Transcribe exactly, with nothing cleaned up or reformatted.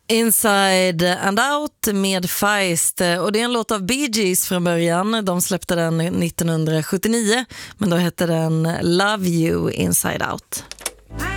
Inside and Out med Feist, och det är en låt av Bee Gees från början. De släppte den nittonhundrasjuttionio, men då hette den Love You Inside Out.